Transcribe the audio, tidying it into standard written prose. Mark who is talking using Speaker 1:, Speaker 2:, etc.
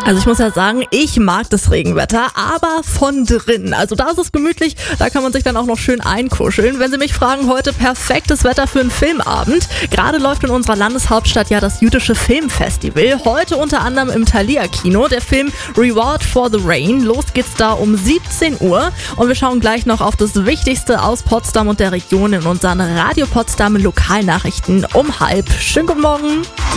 Speaker 1: Also ich muss ja sagen, ich mag das Regenwetter, aber von drin. Also da ist es gemütlich, da kann man sich dann auch noch schön einkuscheln. Wenn Sie mich fragen, heute perfektes Wetter für einen Filmabend. Gerade läuft in unserer Landeshauptstadt ja das jüdische Filmfestival. Heute unter anderem im Thalia Kino, der Film Reward for the Rain. Los geht's da um 17 Uhr und wir schauen gleich noch auf das Wichtigste aus Potsdam und der Region in unseren Radio Potsdam Lokalnachrichten um 12:30. Schönen guten Morgen.